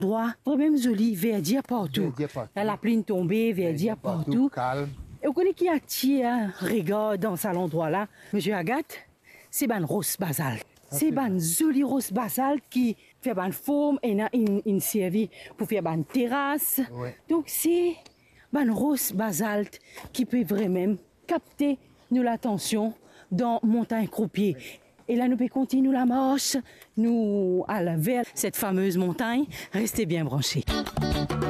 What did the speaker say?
Droit, vraiment joli, verdure partout. La pluie tombée, verdure partout. Calme. Et vous connaissez qui attire regard dans cet endroit-là, Monsieur Agathe? C'est une rose basalte. C'est une jolie rose basalte qui fait une forme et une servie pour faire une terrasse. Ouais. Donc c'est une rose basalte qui peut vraiment capter nous l'attention dans montagne Croupier. Et là, nous pouvons continuer la marche, nous aller vers cette fameuse montagne. Restez bien branchés.